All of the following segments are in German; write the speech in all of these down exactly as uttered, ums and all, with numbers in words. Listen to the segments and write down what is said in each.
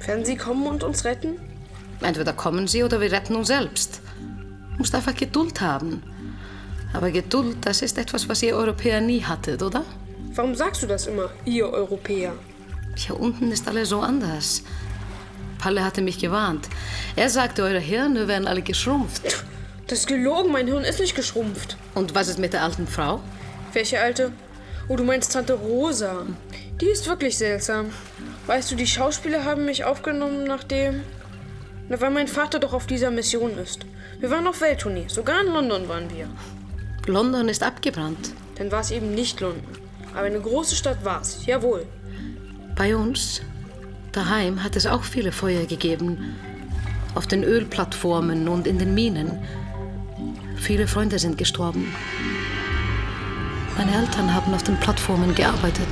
Werden Sie kommen und uns retten? Entweder kommen sie oder wir retten uns selbst. Du musst einfach Geduld haben. Aber Geduld, das ist etwas, was ihr Europäer nie hattet, oder? Warum sagst du das immer, ihr Europäer? Hier unten ist alles so anders. Palle hatte mich gewarnt. Er sagte, eure Hirne wären alle geschrumpft. Das ist gelogen, mein Hirn ist nicht geschrumpft. Und was ist mit der alten Frau? Welche alte? Oh, du meinst Tante Rosa. Die ist wirklich seltsam. Weißt du, die Schauspieler haben mich aufgenommen, nachdem... Na, weil mein Vater doch auf dieser Mission ist. Wir waren auf Welttournee. Sogar in London waren wir. London ist abgebrannt. Dann war es eben nicht London. Aber eine große Stadt war es, jawohl. Bei uns, daheim, hat es auch viele Feuer gegeben. Auf den Ölplattformen und in den Minen. Viele Freunde sind gestorben. Meine Eltern haben auf den Plattformen gearbeitet.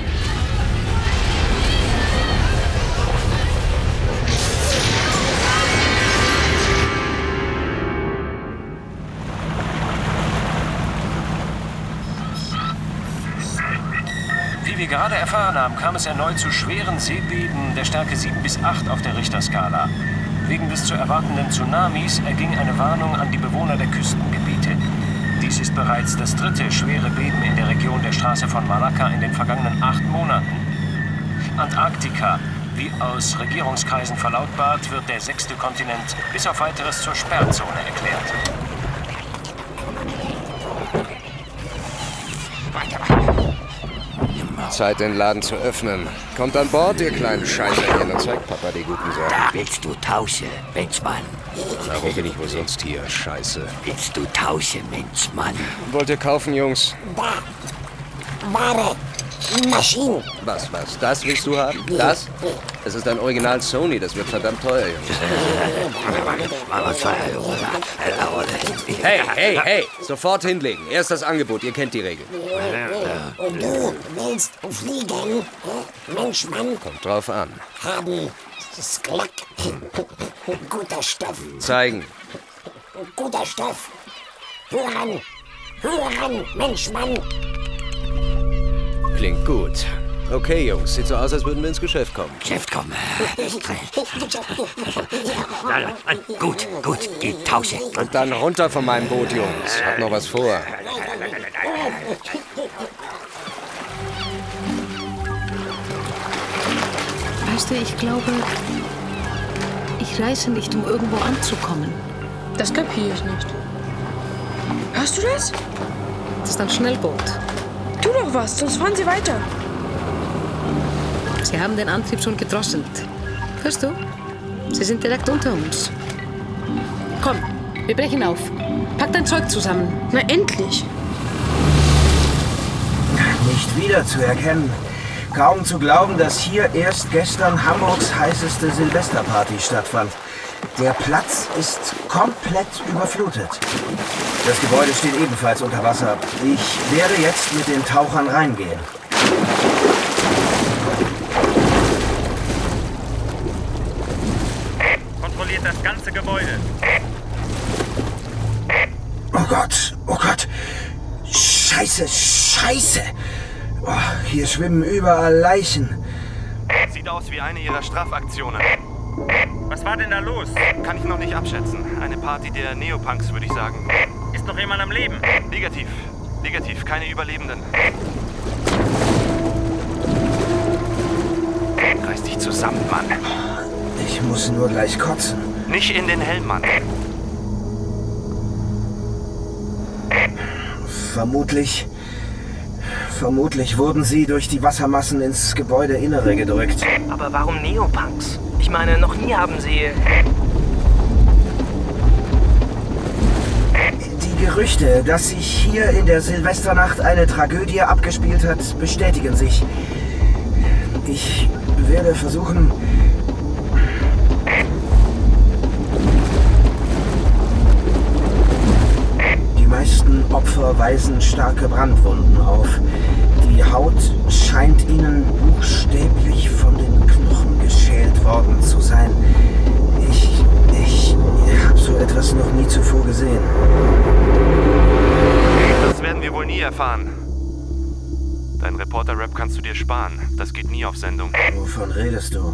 Wie wir gerade erfahren haben, kam es erneut zu schweren Seebeben der Stärke sieben bis acht auf der Richterskala. Wegen des zu erwartenden Tsunamis erging eine Warnung an die Bewohner der Küstengebiete. Dies ist bereits das dritte schwere Beben in der Region der Straße von Malakka in den vergangenen acht Monaten. Antarktika, wie aus Regierungskreisen verlautbart, wird der sechste Kontinent bis auf Weiteres zur Sperrzone erklärt. Zeit, den Laden zu öffnen. Kommt an Bord, ihr kleinen Scheißerchen, und zeigt Papa die guten Sachen. Da willst du tauschen, Menschmann. Warum bin ich wohl sonst hier? Scheiße. Willst du tauschen, Menschmann? Wollt ihr kaufen, Jungs? Da. Ware. Maschinen. Was, was? Das willst du haben? Das? Das ist ein Original Sony, das wird verdammt teuer, Jungs. Hey, hey, hey! Sofort hinlegen. Erst das Angebot, ihr kennt die Regeln. Und du willst fliegen? Menschmann. Kommt drauf an. Haben Sklack. Guter Stoff. Zeigen. Guter Stoff. Hören. Hören, Menschmann. Klingt gut. Okay, Jungs, sieht so aus, als würden wir ins Geschäft kommen. Geschäft kommen. Gut, gut, die tausche. Und dann runter von meinem Boot, Jungs. Hab noch was vor. Weißt du, ich glaube, ich reise nicht, um irgendwo anzukommen. Das kapiere ich nicht. Hörst du das? Das ist ein Schnellboot. Tu doch was, sonst fahren sie weiter. Sie haben den Antrieb schon gedrosselt. Hörst du? Sie sind direkt unter uns. Komm, wir brechen auf. Pack dein Zeug zusammen. Na endlich. Nicht wiederzuerkennen. Kaum zu glauben, dass hier erst gestern Hamburgs heißeste Silvesterparty stattfand. Der Platz ist komplett überflutet. Das Gebäude steht ebenfalls unter Wasser. Ich werde jetzt mit den Tauchern reingehen. Kontrolliert das ganze Gebäude. Oh Gott, oh Gott. Scheiße, Scheiße. Oh, hier schwimmen überall Leichen. Sieht aus wie eine ihrer Strafaktionen. Was war denn da los? Kann ich noch nicht abschätzen. Eine Party der Neopunks, würde ich sagen. Ist noch jemand am Leben? Negativ. Negativ. Keine Überlebenden. Reiß dich zusammen, Mann. Ich muss nur gleich kotzen. Nicht in den Helm, Mann. Vermutlich... Vermutlich wurden sie durch die Wassermassen ins Gebäudeinnere gedrückt. Aber warum Neopunks? Ich meine, noch nie haben sie... Die Gerüchte, dass sich hier in der Silvesternacht eine Tragödie abgespielt hat, bestätigen sich. Ich werde versuchen... Die meisten Opfer weisen starke Brandwunden auf. Die Haut scheint ihnen buchstäblich von den Knochen geschält worden zu sein. Ich, ich habe so etwas noch nie zuvor gesehen. Das werden wir wohl nie erfahren. Dein Reporter-Rap kannst du dir sparen. Das geht nie auf Sendung. Wovon redest du?